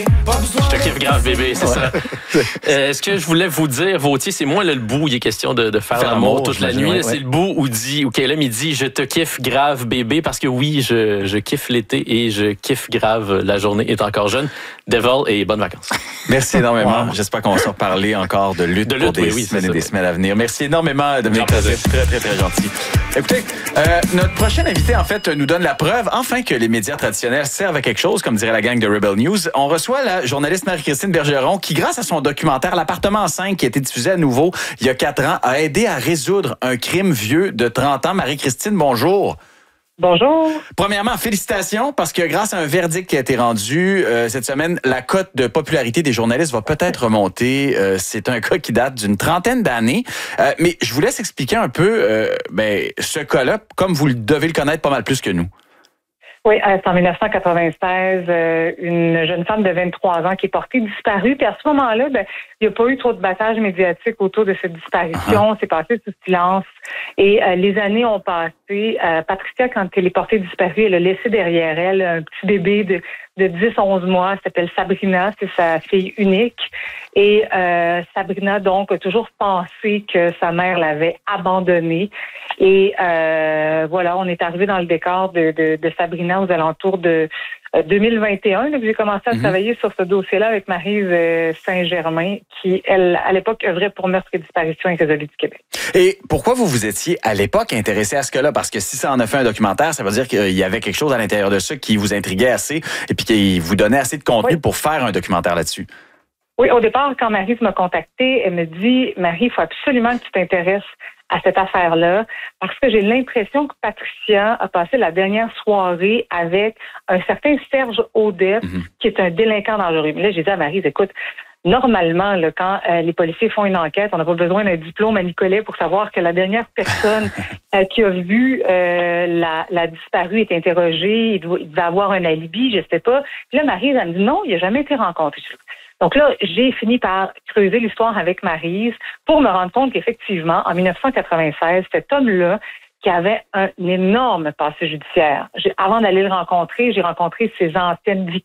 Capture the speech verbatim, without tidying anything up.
Je te kiffe grave, bébé, c'est ça. Euh, est-ce que je voulais vous dire, Vautier, c'est moi là, le bout, il est question de, de faire, faire l'amour, l'amour toute la nuit. Ouais. C'est le bout où dit, où Caleb, il dit, je te kiffe grave, bébé, parce que oui, je, je kiffe l'été et je kiffe grave la journée est encore jeune. Devil et bonnes vacances. Merci énormément. Wow. J'espère qu'on va se reparler encore de lutte, de lutte pour des oui, oui, semaines et des semaines à venir. Merci énormément, Dominique. C'est très, très, très gentil. Écoutez, euh, notre prochain invité, en fait, nous donne la preuve, enfin, que les médias traditionnels servent à quelque chose, comme dirait la gang de Rebel News. On reçoit la journaliste Marie-Christine Bergeron, qui, grâce à son documentaire L'appartement cinq, qui a été diffusé à nouveau il y a quatre ans, a aidé à résoudre un crime vieux de trente ans. Marie-Christine, bonjour. Bonjour. Premièrement, félicitations, parce que grâce à un verdict qui a été rendu euh, cette semaine, la cote de popularité des journalistes va peut-être remonter. Euh, c'est un cas qui date d'une trentaine d'années. Euh, mais je vous laisse expliquer un peu euh, ben, ce cas-là, comme vous devez le connaître pas mal plus que nous. Oui, c'est en dix-neuf cent quatre-vingt-seize, euh, une jeune femme de vingt-trois ans qui est portée disparue. Puis à ce moment-là, ben, il n'y a pas eu trop de battage médiatique autour de cette disparition. Uh-huh. C'est passé sous silence. Et euh, les années ont passé. Euh, Patricia, quand elle est portée disparue, elle a laissé derrière elle un petit bébé de, de dix à onze mois. Elle s'appelle Sabrina, c'est sa fille unique. Et euh, Sabrina, donc, a toujours pensé que sa mère l'avait abandonnée. Et euh, voilà, on est arrivé dans le décor de, de, de Sabrina aux alentours de euh, deux mille vingt et un. Là, j'ai commencé à mm-hmm. travailler sur ce dossier-là avec Maryse euh, Saint-Germain, qui, elle, à l'époque, œuvrait pour Meurtre et disparition irrésolue du Québec. Et pourquoi vous vous étiez, à l'époque, intéressé à ce cas-là? Parce que si ça en a fait un documentaire, ça veut dire qu'il y avait quelque chose à l'intérieur de ça qui vous intriguait assez et puis qui vous donnait assez de contenu oui. pour faire un documentaire là-dessus. Oui, au départ, quand Maryse m'a contactée, elle me dit « Marie, il faut absolument que tu t'intéresses à cette affaire-là, parce que j'ai l'impression que Patricia a passé la dernière soirée avec un certain Serge Audet, mm-hmm. qui est un délinquant dangereux. » Mais là, j'ai dit à Maryse, écoute, normalement, là, quand euh, les policiers font une enquête, on n'a pas besoin d'un diplôme à Nicolet pour savoir que la dernière personne euh, qui a vu euh, la, la disparue est interrogée, il, doit, il devait avoir un alibi, je sais pas. Puis là, Maryse, elle me dit non, il n'a jamais été rencontré. Donc là, j'ai fini par creuser l'histoire avec Maryse pour me rendre compte qu'effectivement, en dix-neuf cent quatre-vingt-seize, cet homme-là, qui avait un énorme passé judiciaire. J'ai, avant d'aller le rencontrer, j'ai rencontré ses anciennes victimes.